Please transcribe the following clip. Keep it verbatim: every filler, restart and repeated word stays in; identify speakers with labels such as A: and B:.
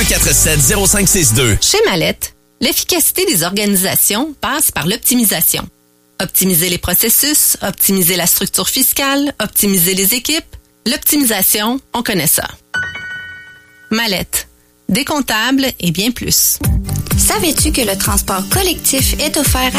A: deux quatre sept, zéro cinq six deux.
B: Chez Mallette, l'efficacité des organisations passe par l'optimisation. Optimiser les processus, optimiser la structure fiscale, optimiser les équipes. L'optimisation, on connaît ça. Mallette, des comptables et bien plus.
C: Savais-tu que le transport collectif est offert